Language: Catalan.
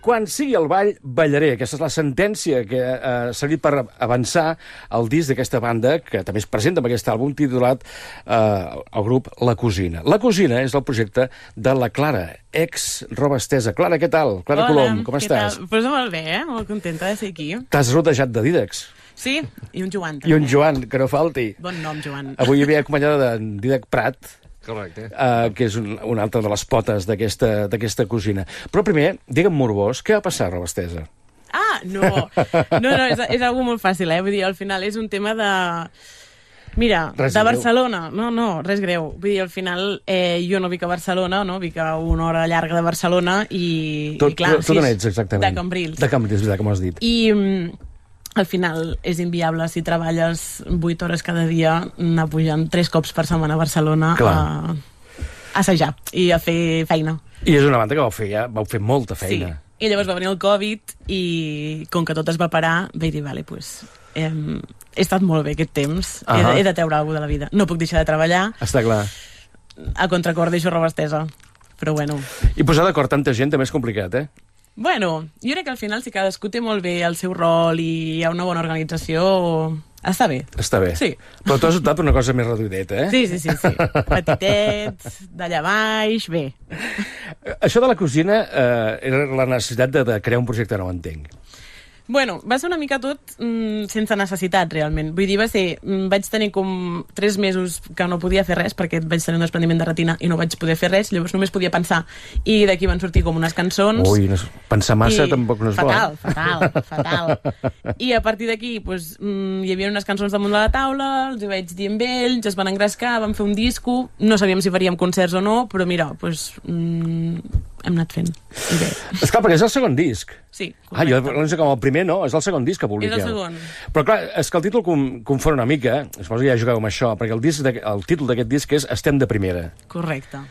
Quan sigui el ball, ballaré. Aquesta és la sentència que ha servit per avançar el disc d'aquesta banda, que també es presenta amb aquest àlbum titulat el grup La Cosina. La Cosina és el projecte de la Clara, ex Roba Estesa. Clara, què tal? Clara Colom, com estàs? Hola, pues molt bé, Molt contenta de ser aquí. T'has rodejat de Dídacs. Sí, i un Joan també. I un Joan, que no falti. Bon nom, Joan. Avui hi havia acompanyada d'en Dídac Prat, correcte, que és una altra de les potes d'aquesta cosina. Però primer, digue'm morbós, què va passar a Roba Estesa? No, és algo molt fàcil, Vull dir, al final és un tema de... Mira, res de greu. Barcelona, no, res greu. Vull dir, al final jo no vic a Barcelona, no? Vic a una hora llarga de Barcelona i clar... Tu d'on ets, exactament? De Cambrils. De Cambrils, com has dit. I al final és inviable si treballes 8 hores cada dia anar pujant 3 cops per setmana a Barcelona a assajar i a fer feina. I és una banda que vau fer molta feina. Sí, i llavors va venir el Covid i com que tot es va parar vaig dir, vale, pues, he estat molt bé aquest temps, he de treure alguna cosa de la vida. No puc deixar de treballar. Està clar. A contracor deixo Roba Estesa, però bueno. I posar d'acord tanta gent també és complicat, Bueno, jo crec que al final si cadascú té molt bé el seu rol i hi ha una bona organització, està bé. Està bé. Sí. Però tu has optat per una cosa més reduïdeta, Sí. Petitets, d'allà baix, bé. Això de la cosina era la necessitat de crear un projecte nou, entenc. Bueno, va ser una mica tot sense necessitat, realment. Vull dir, va ser... Vaig tenir com 3 mesos que no podia fer res, perquè vaig tenir un desprendiment de retina i no vaig poder fer res, llavors només podia pensar. I d'aquí van sortir com unes cançons... Ui, pensar massa tampoc no és bo. Fatal. I a partir d'aquí, doncs, hi havia unes cançons damunt de la taula, els hi vaig dir amb ells, es van engrescar, vam fer un disco, no sabíem si faríem concerts o no, però mira, doncs... hem anat fent. I bé. Esclar, perquè és el segon disc. Sí, jo no sé com el primer, no? És el segon disc que publiqueu. És el segon. Però clar, és que el títol confon una mica, suposo que ja jugueu amb això, perquè el títol d'aquest disc és Estem de primera. Correcte.